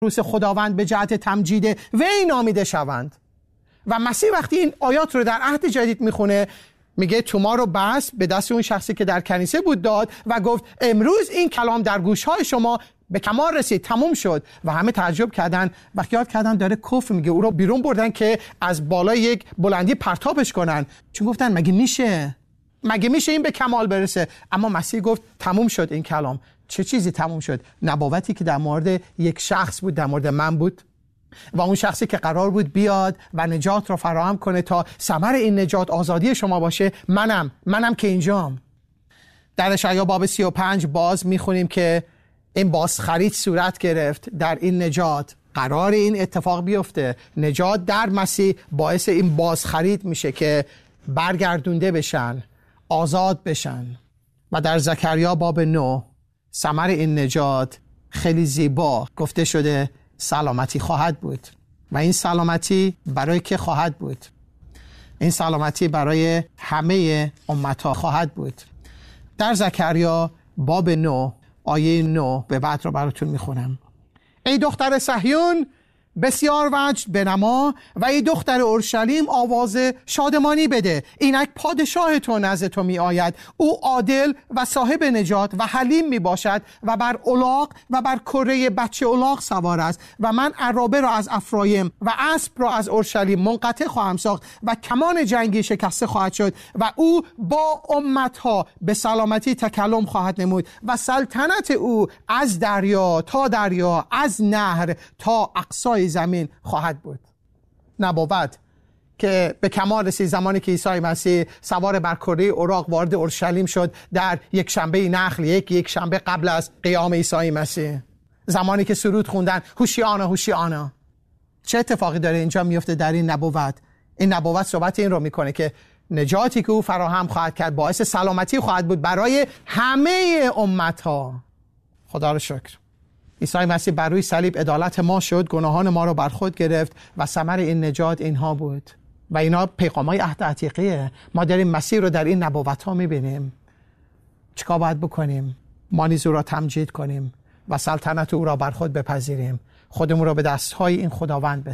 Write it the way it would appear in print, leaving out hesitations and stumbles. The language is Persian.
عروس خداوند به جهت تمجید وی نامیده شوند. و مسیح وقتی این آیات رو در عهد جدید میخونه میگه توما رو بست به دست اون شخصی که در کنیسه بود داد و گفت امروز این کلام در گوشهای شما به کمال رسید، تموم شد. و همه تعجب کردن و خیال کردن داره کفر میگه. او رو بیرون بردن که از بالای یک بلندی پرتابش کنن، چون گفتن مگه میشه این به کمال برسه. اما مسیح گفت تموم شد این کلام. چه چیزی تموم شد؟ نبوتی که در مورد یک شخص بود، در مورد من بود، و اون شخصی که قرار بود بیاد و نجات رو فراهم کنه تا ثمر این نجات آزادی شما باشه. منم که اینجام. در اشعیا باب 35 باز میخونیم که این بازخرید صورت گرفت در این نجات. قرار این اتفاق بیفته. نجات در مسیح باعث این بازخرید میشه که برگردونده بشن، آزاد بشن. و در زکریا باب 9 ثمر این نجات خیلی زیبا گفته شده سلامتی خواهد بود. و این سلامتی برای که خواهد بود؟ این سلامتی برای همه امتها خواهد بود. در زکریا باب 9 آیه 9 به بعد رو براتون میخونم. ای دختر صهیون بسیار وجد بنما و ای دختر اورشلیم آواز شادمانی بده. اینک پادشاه تو نزد تو می آید. او عادل و صاحب نجات و حلیم می باشد و بر الاغ و بر کره بچه الاغ سوار است. و من عرابه را از افرایم و اسب را از اورشلیم منقطع خواهم ساخت و کمان جنگی شکسته خواهد شد. و او با امتها به سلامتی تکلم خواهد نمود و سلطنت او از دریا تا دریا، از نهر تا اقصای زمین خواهد بود. نبوت که به کمال رسید زمانی که عیسی مسیح سوار بر کره اوراق وارد اورشلیم شد در یک شنبه نخل، یک شنبه قبل از قیام عیسی مسیح. زمانی که سرود خوندن هوشیانا هوشیانا. چه اتفاقی داره اینجا میفته در این نبوت؟ این نبوت صحبت این رو میکنه که نجاتی که او فراهم خواهد کرد باعث سلامتی خواهد بود برای همه امتها. خدا رو شکر. عیسی مسیح بر روی صلیب عدالت ما شد، گناهان ما رو بر خود گرفت و ثمر این نجات اینها بود. و اینا پیغام‌های عهد عتیقه. ما داریم مسیح رو در این نبوت‌ها می‌بینیم. چیکار باید بکنیم؟ ما نیز او را تمجید کنیم و سلطنت او را بر خود بپذیریم. خودمون رو به دست‌های این خداوند